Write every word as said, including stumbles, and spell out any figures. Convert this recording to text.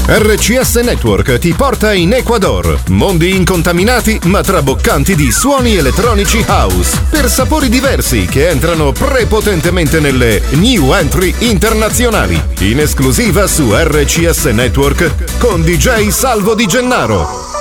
R C S Network ti porta in Ecuador. Mondi incontaminati ma traboccanti di suoni elettronici house per sapori diversi che entrano prepotentemente nelle new entry internazionali. In esclusiva su R C S Network con D J Salvo Di Gennaro.